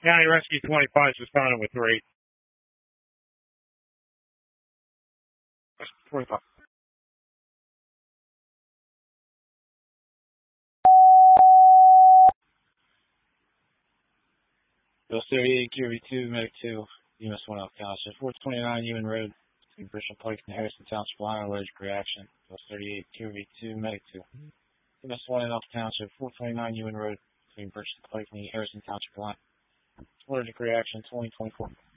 County Rescue 25 responded with 3. 25. Bill 38, QRV2, Medic 2, UMS 1 Elk Township, 429 Ewan Road, between Bristol Pike and Harrison Township line, allergic reaction. Bill 38, QRV2, Medic 2, UMS 1 in Elk Township, 429 Ewan Road, between Bristol Pike and Harrison Township line, allergic reaction 2024.